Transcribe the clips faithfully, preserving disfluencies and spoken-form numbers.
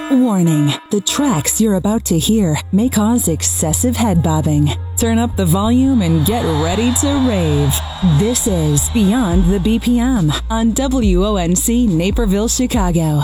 Warning, the tracks you're about to hear may cause excessive head bobbing. Turn up the volume and get ready to rave. This is Beyond the B P M on W O N C Naperville, Chicago.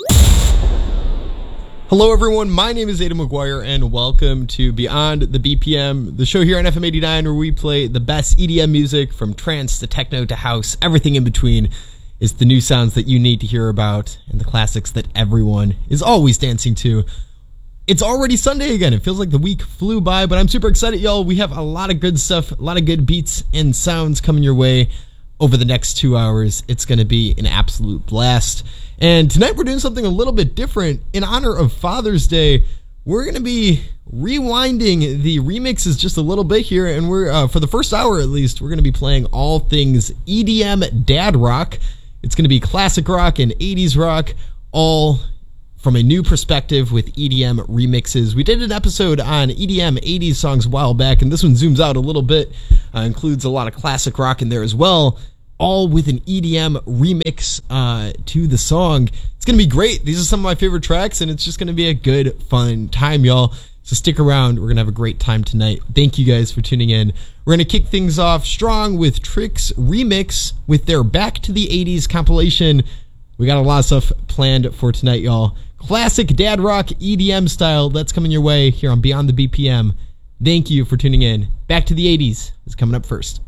Hello everyone, my name is Adam McGuire and welcome to Beyond the B P M, the show here on F M eighty-nine where we play the best E D M music from trance to techno to house, everything in between. Is the new sounds that you need to hear about and the classics that everyone is always dancing to. It's already Sunday again. It feels like the week flew by, but I'm super excited, y'all. We have a lot of good stuff, a lot of good beats and sounds coming your way over the next two hours. It's going to be an absolute blast. And tonight we're doing something a little bit different. In honor of Father's Day, we're going to be rewinding the remixes just a little bit here. And we're, uh, for the first hour at least, we're going to be playing all things E D M dad rock. It's going to be classic rock and eighties rock, all from a new perspective with E D M remixes. We did an episode on E D M eighties songs a while back, and this one zooms out a little bit, uh, includes a lot of classic rock in there as well, all with an E D M remix uh, to the song. It's going to be great. These are some of my favorite tracks, and it's just going to be a good, fun time, y'all. So stick around. We're going to have a great time tonight. Thank you guys for tuning in. We're going to kick things off strong with Trix Remix with their Back to the eighties compilation. We got a lot of stuff planned for tonight, y'all. Classic dad rock E D M style. That's coming your way here on Beyond the B P M. Thank you for tuning in. Back to the eighties is coming up first.